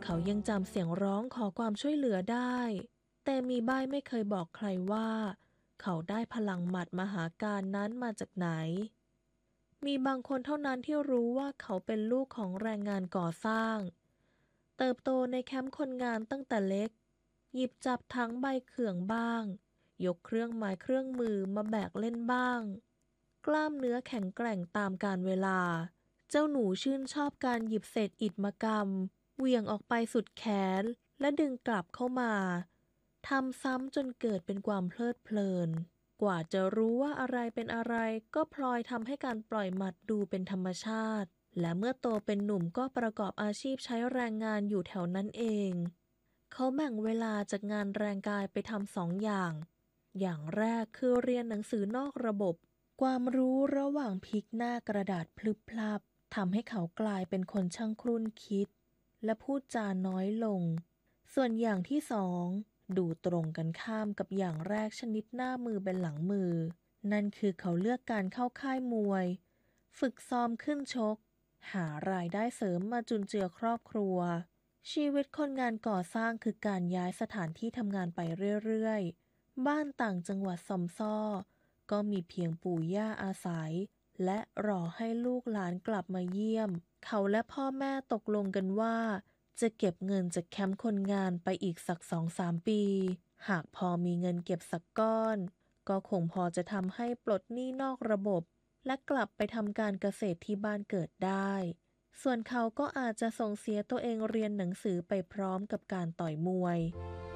เขายังจำเสียงร้องขอความช่วยเหลือได้แต่มีบ้ายไม่เคยบอกใครว่าเขาได้พลังหมัดมหาการนั้นมาจากไหนมีบางคนเท่านั้นที่รู้ว่าเขาเป็นลูกของแรงงานก่อสร้างเติบโตในแคมป์คนงานตั้งแต่เล็กหยิบจับทั้งใบเขื่องบ้างยกเครื่องไม้เครื่องมือมาแบกเล่นบ้างกล้ามเนื้อแข็งแกร่งตามกาลเวลาเจ้าหนูชื่นชอบการหยิบเศษอิฐมากำเหวี่ยงออกไปสุดแขนและดึงกลับเข้ามาทำซ้ำจนเกิดเป็นความเพลิดเพลินกว่าจะรู้ว่าอะไรเป็นอะไรก็พลอยทำให้การปล่อยหมัดดูเป็นธรรมชาติและเมื่อโตเป็นหนุ่มก็ประกอบอาชีพใช้แรงงานอยู่แถวนั้นเองเขาแบ่งเวลาจากงานแรงกายไปทำอย่างแรกคือเรียนหนังสือนอกระบบความรู้ระหว่างพลิกหน้ากระดาษพลึบพลับทำให้เขากลายเป็นคนช่างครุ่นคิดและพูดจาน้อยลงส่วนอย่างที่สองดูตรงกันข้ามกับอย่างแรกชนิดหน้ามือเป็นหลังมือนั่นคือเขาเลือกการเข้าค่ายมวยฝึกซ้อมขึ้นชกหารายได้เสริมมาจุนเจือครอบครัวชีวิตคนงานก่อสร้างคือการย้ายสถานที่ทำงานไปเรื่อยๆบ้านต่างจังหวัดซอมซ่อก็มีเพียงปู่ย่าอาศัยและรอให้ลูกหลานกลับมาเยี่ยมเขาและพ่อแม่ตกลงกันว่าจะเก็บเงินจากแคมป์คนงานไปอีกสัก 2-3 ปีหากพอมีเงินเก็บสักก้อนก็คงพอจะทำให้ปลดหนี้นอกระบบและกลับไปทำการเกษตรที่บ้านเกิดได้ส่วนเขาก็อาจจะส่งเสียตัวเองเรียนหนังสือไปพร้อมกับการต่อยมวย